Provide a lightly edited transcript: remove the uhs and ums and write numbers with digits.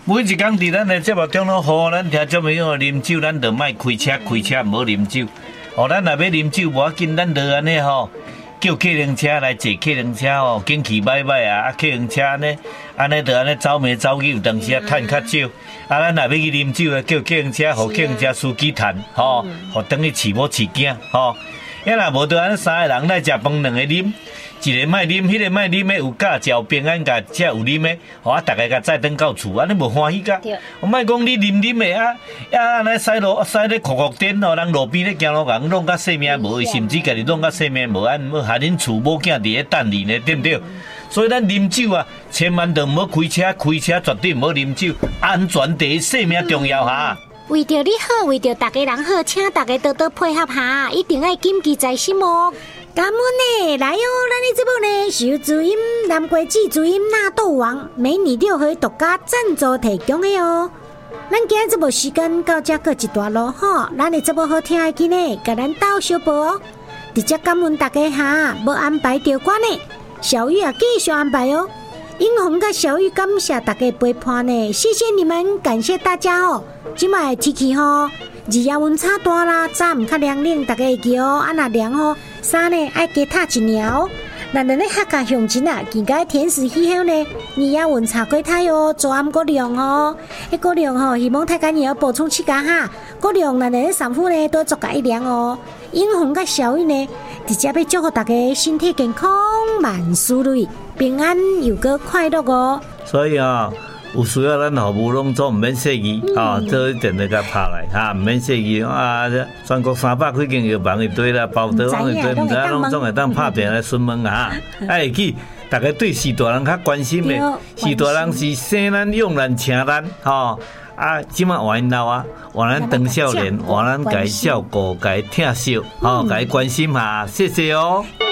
每一工伫咱的节目中拢呼咱听众朋友啉酒，咱就莫开车，唔好啉酒。哦，咱若要啉酒无要紧，咱就安尼吼，叫客人车来坐客人车吼，景气歹歹啊，客人车安尼就安尼走眉走去，有当时啊趁较少。咱若要去啉酒啊，叫客人车，互客人车司机趁吼，互等于饲某饲囝吼。若无就安三个人来食饭，两个啉。一个卖啉，迄个卖啉的有驾照平安驾，才有啉的，啊，大家甲载登到厝，安尼无欢喜甲。我莫讲你啉的啊，安尼驶咧酷酷颠哦，人路边咧行路，人弄甲性命无，甚至家己弄甲性命无，安要害恁厝某囝伫咧等你呢，对不对？所以咱啉酒啊，千万就唔好开车绝对唔好啉酒，安全第一，性命重要哈。 为着你好，为着大家人好，请大家多多配合下，一定要谨记在心哦。感恩呢，来哟！咱的节目呢是由主音南国际主音纳豆王美女六合独家赞助提供的哦。咱今日节目时间到这个一段落吼，咱的节目好听的记呢，甲咱斗小报哦。直接感恩大家哈，无安排着关呢，小玉啊继续安排哦。英红甲小玉感谢大家陪伴呢，谢谢你们，感谢大家哦。今摆天气吼，日夜温差大啦，早唔较凉冷，大家会记哦。啊，若凉吼，衫呢爱加脱一领哦。咱咧客家乡亲啊，见个天时气候呢，日夜温差过大哦，早暗过凉哦。过凉吼，希望大家也要补充起家哈。过凉，咱咧衫裤呢都做个一凉哦。英红甲小玉呢，直接要祝福大家身体健康，万事如意，平安又个快乐哦。 所以啊。有需要咱服务拢做唔免设计啊，做一定来甲拍来哈，唔免设计啊！全国300几间药房一堆啦，包得一堆，唔知拢总会当拍片来询问啊！哎，去大家对时大人较关心的，时大人是生咱养咱请咱吼啊！即马换因老啊，换咱当少年，换咱家照顾，家疼惜，吼，家关心下，谢谢哦。